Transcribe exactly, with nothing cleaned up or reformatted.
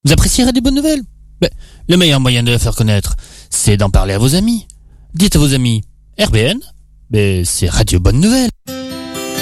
Vous appréciez Radio Bonne Nouvelle? Ben, le meilleur moyen de la faire connaître, c'est d'en parler à vos amis. Dites à vos amis, R B N, ben, c'est Radio Bonne Nouvelle.